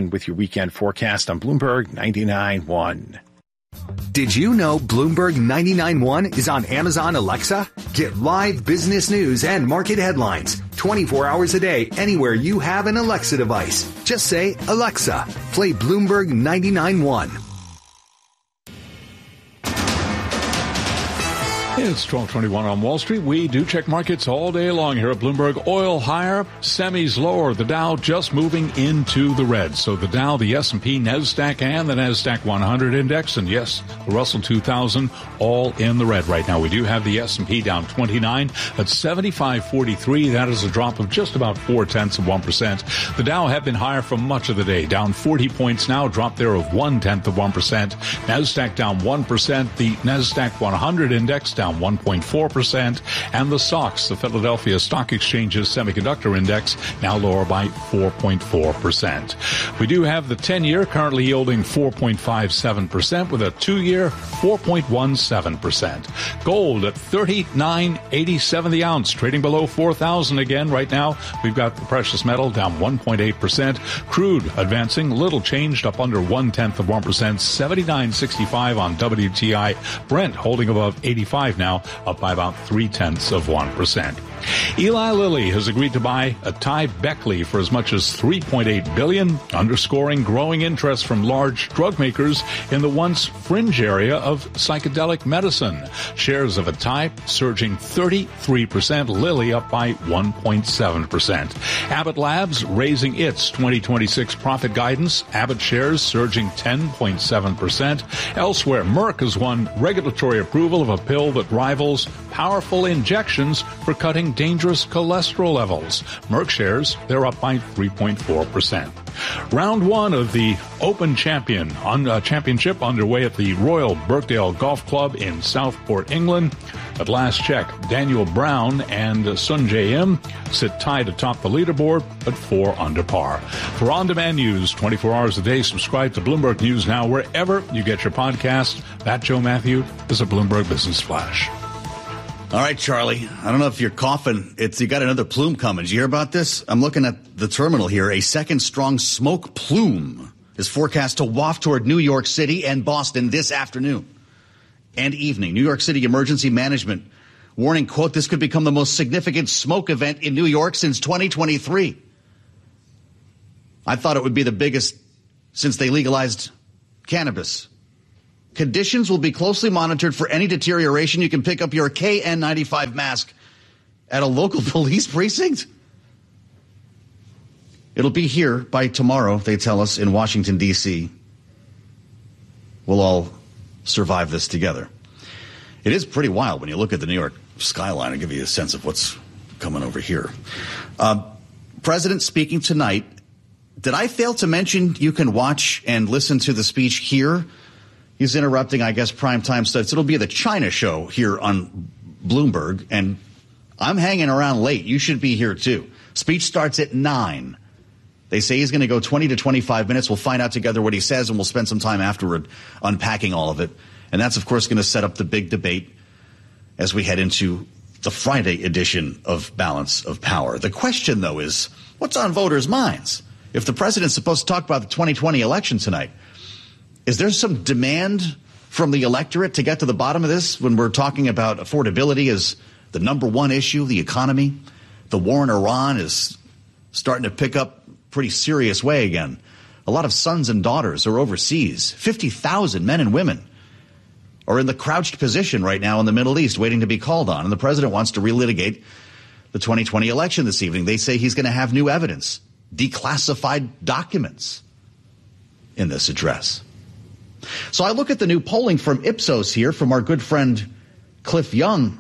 with your weekend forecast on Bloomberg 99.1. Did you know Bloomberg 99.1 is on Amazon Alexa? Get live business news and market headlines 24 hours a day anywhere you have an Alexa device. Just say, Alexa, play Bloomberg 99.1. It's 12:21 on Wall Street. We do check markets all day long here at Bloomberg. Oil higher, semis lower. The Dow just moving into the red. So the Dow, the S&P, NASDAQ, and the NASDAQ 100 index, and yes, the Russell 2000, all in the red right now. We do have the S&P down 29 at 75.43. That is a drop of just about 0.4%. The Dow have been higher for much of the day, down 40 points now, drop there of 0.1%. NASDAQ down 1%. The NASDAQ 100 index down 1.4%, and the SOX, the Philadelphia Stock Exchange's semiconductor index, now lower by 4.4%. We do have the 10-year currently yielding 4.57% with a 2-year 4.17%. Gold at $39.87 the ounce, trading below 4,000 again right now. We've got the precious metal down 1.8%. Crude advancing, little changed, up under 0.1%, 79.65 on WTI. Brent holding above 85 now, up by about 0.3%. Eli Lilly has agreed to buy Atai Beckley for as much as $3.8 billion, underscoring growing interest from large drug makers in the once fringe area of psychedelic medicine. Shares of Atai surging 33%, Lilly up by 1.7%. Abbott Labs raising its 2026 profit guidance, Abbott shares surging 10.7%. Elsewhere, Merck has won regulatory approval of a pill that rivals powerful injections for cutting dangerous cholesterol levels. Merck shares, they're up by 3.4%. Round one of the Open Championship underway at the Royal Birkdale Golf Club in Southport, England. At last check, Daniel Brown and Sun Jae-im sit tied atop the leaderboard at 4 under par. For on-demand news 24 hours a day, subscribe to Bloomberg News Now wherever you get your podcast. That Joe Matthew is a Bloomberg Business Flash. All right, Charlie. I don't know if you're coughing. You got another plume coming. Did you hear about this? I'm looking at the terminal here. A second strong smoke plume is forecast to waft toward New York City and Boston this afternoon and evening. New York City Emergency Management warning, quote, this could become the most significant smoke event in New York since 2023. I thought it would be the biggest since they legalized cannabis. Conditions will be closely monitored for any deterioration. You can pick up your KN95 mask at a local police precinct. It'll be here by tomorrow, they tell us, in Washington, D.C. We'll all survive this together. It is pretty wild when you look at the New York skyline and give you a sense of what's coming over here. President speaking tonight. Did I fail to mention you can watch and listen to the speech here? He's interrupting, I guess, primetime stuff. It'll be the China show here on Bloomberg, and I'm hanging around late. You should be here, too. Speech starts at 9. They say he's going to go 20 to 25 minutes. We'll find out together what he says, and we'll spend some time afterward unpacking all of it. And that's, of course, going to set up the big debate as we head into the Friday edition of Balance of Power. The question, though, is what's on voters' minds? If the president's supposed to talk about the 2020 election tonight, is there some demand from the electorate to get to the bottom of this when we're talking about affordability as the number one issue, the economy? The war in Iran is starting to pick up pretty serious way again. A lot of sons and daughters are overseas. 50,000 men and women are in the crouched position right now in the Middle East waiting to be called on. And the president wants to relitigate the 2020 election this evening. They say he's going to have new evidence, declassified documents in this address. So I look at the new polling from Ipsos here from our good friend Cliff Young,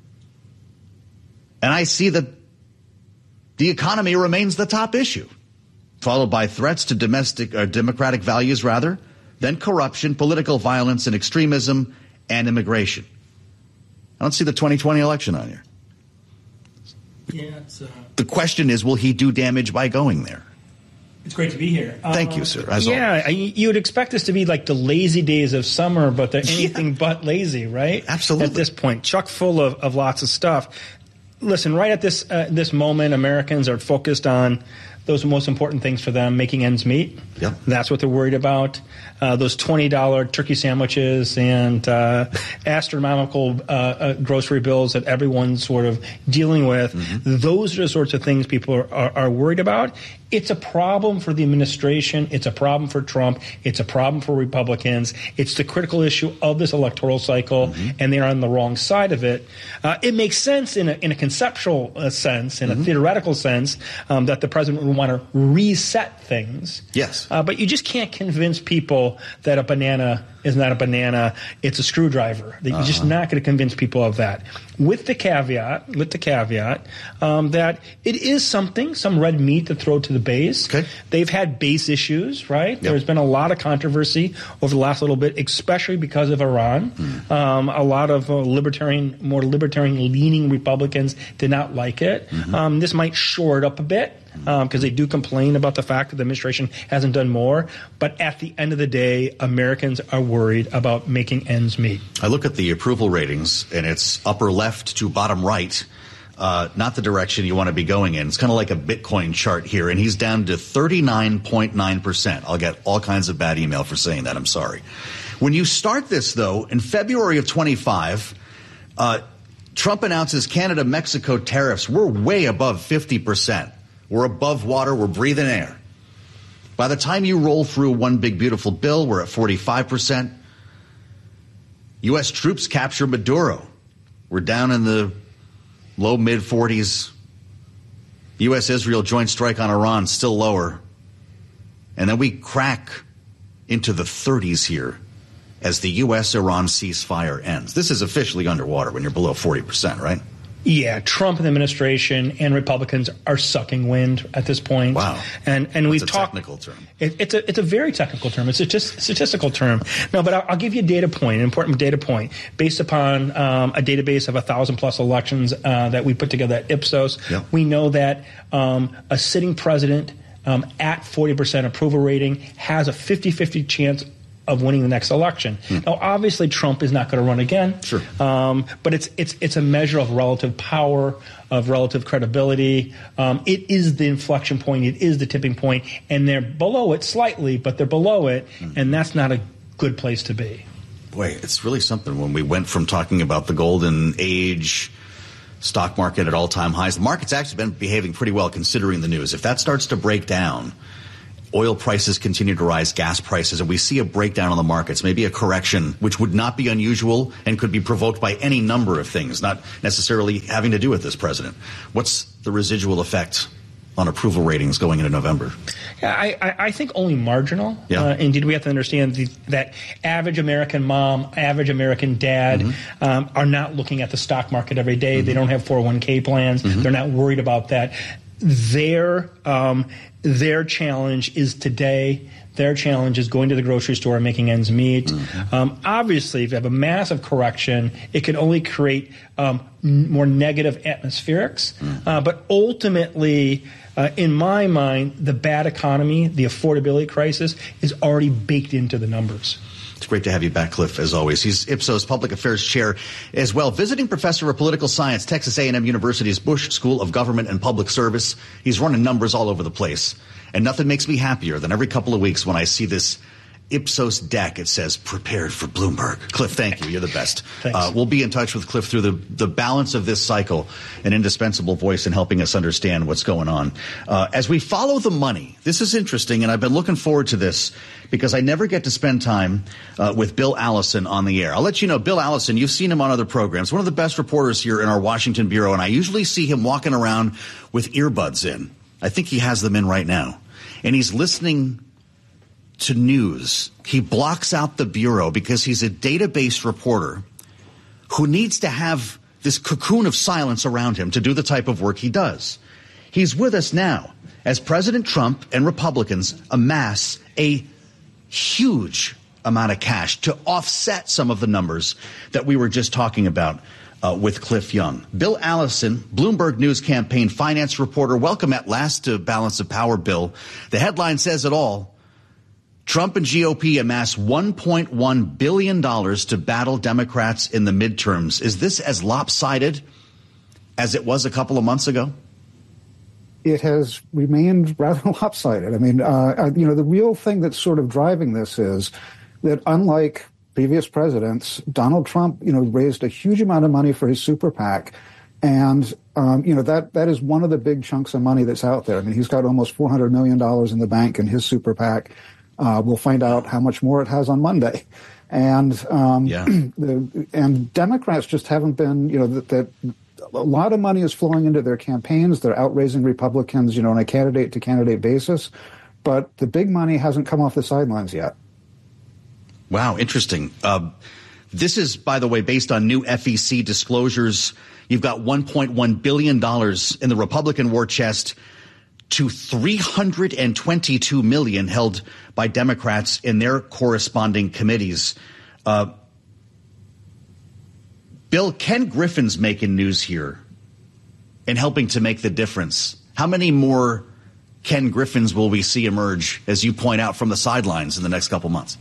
and I see that the economy remains the top issue, followed by threats to democratic values, then corruption, political violence and extremism, and immigration. I don't see the 2020 election on here. Yeah, the question is, will he do damage by going there? It's great to be here. Thank you, sir. You would expect this to be like the lazy days of summer, but they're anything but lazy, right? Absolutely. At this point, chock full of lots of stuff. Listen, right at this moment, Americans are focused on those most important things for them, making ends meet. Yep. That's what they're worried about. Those $20 turkey sandwiches and astronomical grocery bills that everyone's sort of dealing with. Those are the sorts of things people are worried about. It's a problem for the administration. It's a problem for Trump. It's a problem for Republicans. It's the critical issue of this electoral cycle, and they're on the wrong side of it. It makes sense in a conceptual sense, in a theoretical sense, that the president would want to reset things. Yes. But you just can't convince people that a banana is not a banana, it's a screwdriver. You're just not going to convince people of that. With the caveat that it is some red meat to throw to the base. Okay. They've had base issues, right? Yep. There's been a lot of controversy over the last little bit, especially because of Iran. A lot of more libertarian-leaning Republicans did not like it. This might shore it up a bit, because they do complain about the fact that the administration hasn't done more. But at the end of the day, Americans are worried about making ends meet. I look at the approval ratings, and it's upper left to bottom right, not the direction you want to be going in. It's kind of like a Bitcoin chart here, and he's down to 39.9%. I'll get all kinds of bad email for saying that. I'm sorry. When you start this, though, in February of 25, Trump announces Canada-Mexico tariffs. We're way above 50%. We're above water. We're breathing air. By the time you roll through one big, beautiful bill, we're at 45%. U.S. troops capture Maduro. We're down in the low, mid-40s. U.S.-Israel joint strike on Iran, still lower. And then we crack into the 30s here as the U.S.-Iran ceasefire ends. This is officially underwater when you're below 40%, right? Yeah, Trump and the administration and Republicans are sucking wind at this point. Wow. And we've talked. Technical term. It's a very technical term. It's a statistical term. No, but I'll give you a data point, an important data point, based upon a database of 1,000+ elections that we put together at Ipsos. Yep. We know that a sitting president at 40% approval rating has a 50-50 chance of winning the next election. Now, obviously, Trump is not going to run again. Sure. But it's a measure of relative power, of relative credibility. It is the inflection point. It is the tipping point. And they're below it slightly, but they're below it. And that's not a good place to be. Boy, it's really something when we went from talking about the golden age, stock market at all-time highs. The market's actually been behaving pretty well considering the news. If that starts to break down, oil prices continue to rise, gas prices, and we see a breakdown on the markets, maybe a correction, which would not be unusual and could be provoked by any number of things, not necessarily having to do with this president. What's the residual effect on approval ratings going into November? Yeah, I think only marginal. Yeah. Indeed, we have to understand that average American mom, average American dad are not looking at the stock market every day. They don't have 401k plans. They're not worried about that. Their challenge is today. Their challenge is going to the grocery store and making ends meet. Obviously, if you have a massive correction, it can only create more negative atmospherics. But ultimately, in my mind, the bad economy, the affordability crisis, is already baked into the numbers. It's great to have you back, Cliff, as always. He's Ipsos Public Affairs Chair as well. Visiting Professor of Political Science, Texas A&M University's Bush School of Government and Public Service. He's running numbers all over the place. And nothing makes me happier than every couple of weeks when I see this Ipsos deck. It says, prepared for Bloomberg. Cliff, thank you. You're the best. Thanks. We'll be in touch with Cliff through the balance of this cycle, an indispensable voice in helping us understand what's going on. As we follow the money, this is interesting, and I've been looking forward to this because I never get to spend time with Bill Allison on the air. I'll let you know, Bill Allison, you've seen him on other programs, one of the best reporters here in our Washington bureau, and I usually see him walking around with earbuds in. I think he has them in right now. And he's listening to news. He blocks out the bureau because he's a database reporter who needs to have this cocoon of silence around him to do the type of work he does. He's with us now as President Trump and Republicans amass a huge amount of cash to offset some of the numbers that we were just talking about with Cliff Young. Bill Allison, Bloomberg News campaign finance reporter. Welcome at last to Balance of Power, Bill. The headline says it all. Trump and GOP amass $1.1 billion to battle Democrats in the midterms. Is this as lopsided as it was a couple of months ago? it has remained rather lopsided. I mean, the real thing that's sort of driving this is that unlike previous presidents, Donald Trump, raised a huge amount of money for his super PAC. And, that is one of the big chunks of money that's out there. I mean, he's got almost $400 million in the bank in his super PAC. We'll find out how much more it has on Monday. And, and Democrats just haven't been, that a lot of money is flowing into their campaigns. They're outraising Republicans, on a candidate to candidate basis. But the big money hasn't come off the sidelines yet. Wow, interesting. This is, by the way, based on new FEC disclosures. You've got $1.1 billion in the Republican war chest to $322 million held by Democrats in their corresponding committees. Bill, Ken Griffin's making news here and helping to make the difference. How many more Ken Griffins will we see emerge, as you point out, from the sidelines in the next couple months?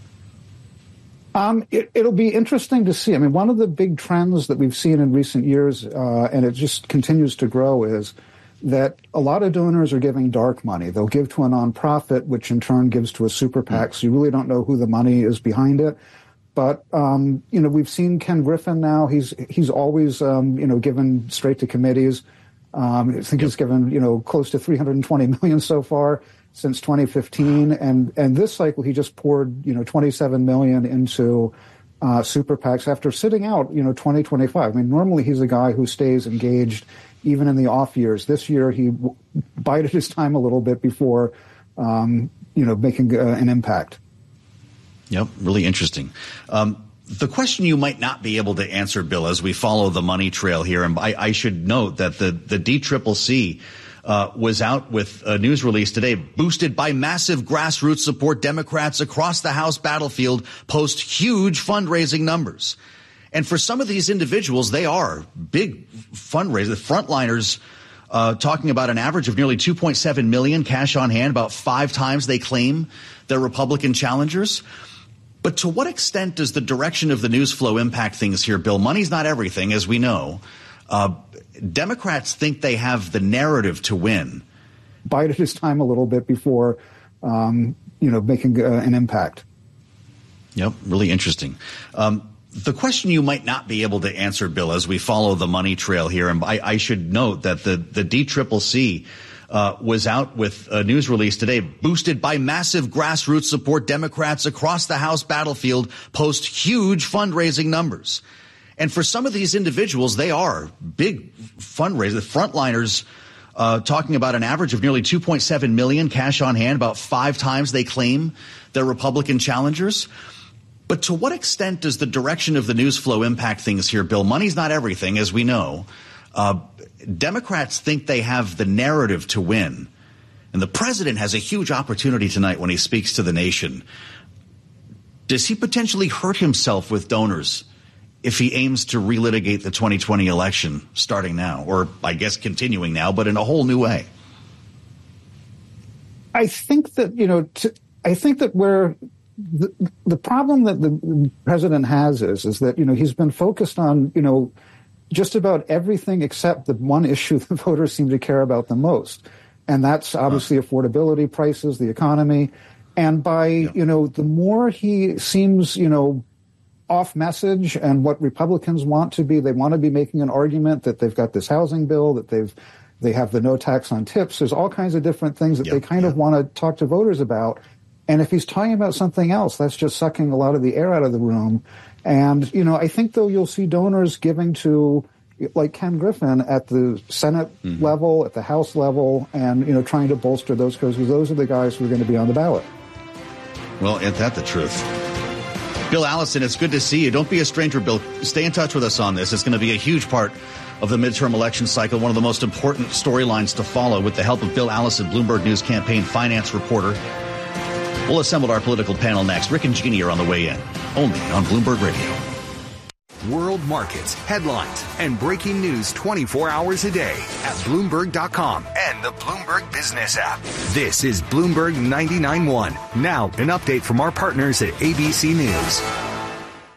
It'll be interesting to see. I mean, one of the big trends that we've seen in recent years, and it just continues to grow, is that a lot of donors are giving dark money. They'll give to a nonprofit, which in turn gives to a super PAC. So you really don't know who the money is behind it. But, we've seen Ken Griffin now. He's always, given straight to committees. I think he's given, close to $320 million so far since 2015, and this cycle he just poured $27 million into super PACs after sitting out 2025. I mean, normally he's a guy who stays engaged even in the off years. This year he bided his time a little bit before making an impact. Yep, really interesting. The question you might not be able to answer, Bill, as we follow the money trail here, and I should note that the DCCC was out with a news release today, boosted by massive grassroots support. Democrats across the House battlefield post huge fundraising numbers. And for some of these individuals, they are big fundraisers. The frontliners talking about an average of nearly $2.7 million cash on hand, about 5 times they claim their Republican challengers. But to what extent does the direction of the news flow impact things here, Bill? Money's not everything, as we know. Democrats think they have the narrative to win. Bided his time a little bit before, making an impact. Yep, really interesting. The question you might not be able to answer, Bill, as we follow the money trail here, and I should note that the DCCC was out with a news release today, boosted by massive grassroots support. Democrats across the House battlefield post huge fundraising numbers. And for some of these individuals, they are big fundraisers. The frontliners talking about an average of nearly $2.7 million cash on hand, about 5 times they claim their Republican challengers. But to what extent does the direction of the news flow impact things here, Bill? Money's not everything, as we know. Democrats think they have the narrative to win. And the president has a huge opportunity tonight when he speaks to the nation. Does he potentially hurt himself with donors if he aims to relitigate the 2020 election starting now, or I guess continuing now, but in a whole new way? I think that, where the problem that the president has is that, he's been focused on, just about everything except the one issue the voters seem to care about the most. And that's obviously affordability, prices, the economy. And by, the more he seems, off message and what Republicans want to be, they want to be making an argument that they've got this housing bill, that they have the no tax on tips. There's all kinds of different things that they kind of want to talk to voters about. And if he's talking about something else, that's just sucking a lot of the air out of the room. And, I think, though, you'll see donors giving to, like Ken Griffin, at the Senate level, at the House level, and, trying to bolster those, because those are the guys who are going to be on the ballot. Well, ain't that the truth? Bill Allison, it's good to see you. Don't be a stranger, Bill. Stay in touch with us on this. It's going to be a huge part of the midterm election cycle, one of the most important storylines to follow, with the help of Bill Allison, Bloomberg News campaign finance reporter. We'll assemble our political panel next. Rick and Jeannie are on the way in, only on Bloomberg Radio. World markets, headlines, and breaking news 24 hours a day at Bloomberg.com and the Bloomberg Business app. This is Bloomberg 99.1. Now, an update from our partners at ABC News.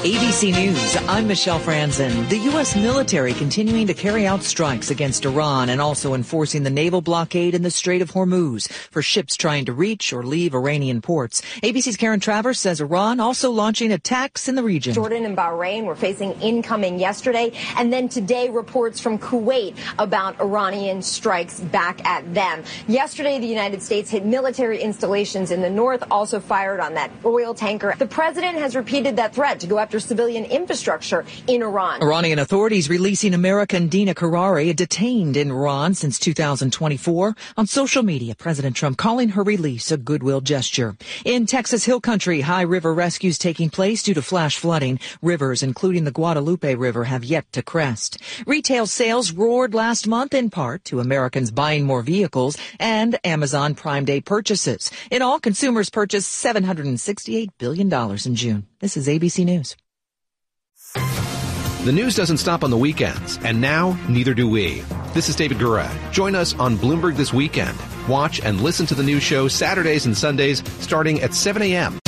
ABC News, I'm Michelle Franzen. The U.S. military continuing to carry out strikes against Iran and also enforcing the naval blockade in the Strait of Hormuz for ships trying to reach or leave Iranian ports. ABC's Karen Travers says Iran also launching attacks in the region. Jordan and Bahrain were facing incoming yesterday, and then today reports from Kuwait about Iranian strikes back at them. Yesterday, the United States hit military installations in the north, also fired on that oil tanker. The president has repeated that threat to go after civilian infrastructure in Iran. Iranian authorities releasing American Dina Karari, detained in Iran since 2024. On social media, President Trump calling her release a goodwill gesture. In Texas Hill Country, high river rescues taking place due to flash flooding. Rivers, including the Guadalupe River, have yet to crest. Retail sales roared last month in part to Americans buying more vehicles and Amazon Prime Day purchases. In all, consumers purchased $768 billion in June. This is ABC News. The news doesn't stop on the weekends, and now neither do we. This is David Gura. Join us on Bloomberg This Weekend. Watch and listen to the news show Saturdays and Sundays starting at 7 a.m.